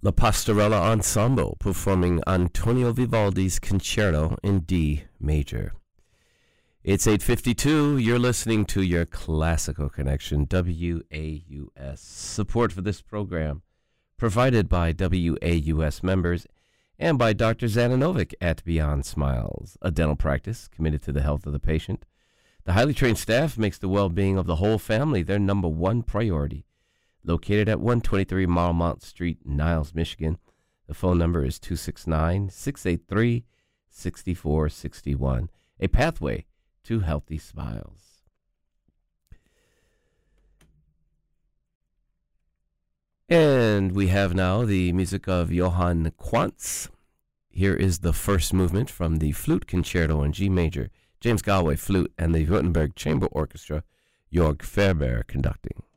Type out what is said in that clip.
La Pastorella Ensemble performing Antonio Vivaldi's Concerto in D major. It's 8:52. You're listening to your Classical Connection, WAUS. Support for this program provided by WAUS members and by Dr. Zananovic at Beyond Smiles, a dental practice committed to the health of the patient. The highly trained staff makes the well-being of the whole family their number one priority. Located at 123 Marmont Street, Niles, Michigan. The phone number is 269-683-6461. A pathway to healthy smiles. And we have now the music of Johann Quantz. Here is the first movement from the Flute Concerto in G major. James Galway, flute, and the Württemberg Chamber Orchestra, Jörg Ferber conducting.